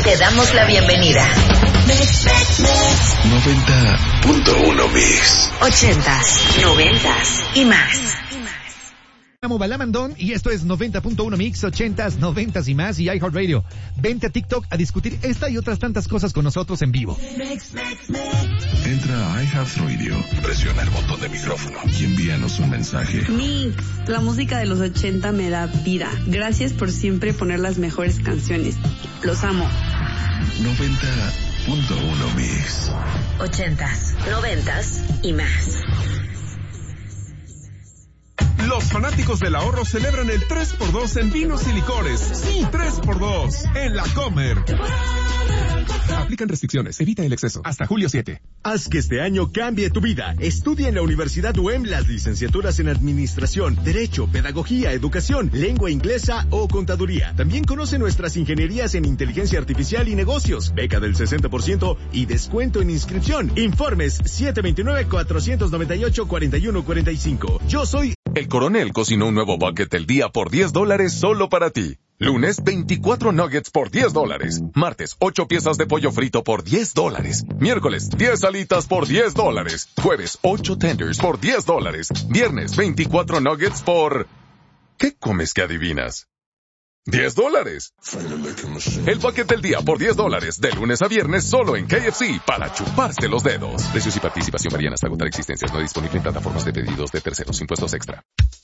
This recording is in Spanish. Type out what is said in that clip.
Te damos la bienvenida. 90.1 Mix. 80s, 90s y más. Amo Balamandón y esto es 90.1 Mix, 80s, 90s y más y iHeartRadio. Vente a TikTok a discutir esta y otras tantas cosas con nosotros en vivo. Entra a iHeartRadio, presiona el botón de micrófono y envíanos un mensaje. Mix, la música de los 80 me da vida. Gracias por siempre poner las mejores canciones. Los amo. 90.1 Mix. 80s, 90s y más. Los fanáticos del ahorro celebran el 3x2 en vinos y licores. Sí, 3x2 en La Comer. Aplican restricciones, evita el exceso. Hasta julio 7. Haz que este año cambie tu vida. Estudia en la Universidad UEM las licenciaturas en Administración, Derecho, Pedagogía, Educación, Lengua Inglesa o Contaduría. También conoce nuestras ingenierías en Inteligencia Artificial y Negocios. Beca del 60% y descuento en inscripción. Informes 729-498-4145. Yo soy... El Coronel cocinó un nuevo bucket del día por $10 solo para ti. Lunes, 24 nuggets por $10. Martes, 8 piezas de pollo frito por $10. Miércoles, 10 alitas por $10. Jueves, 8 tenders por $10. Viernes, 24 nuggets por... ¿Qué comes que adivinas? $10. El bucket del día por $10, de lunes a viernes solo en KFC, para chuparse los dedos. Precios y participación varían hasta agotar existencias. No disponible en plataformas de pedidos de terceros. Impuestos extra.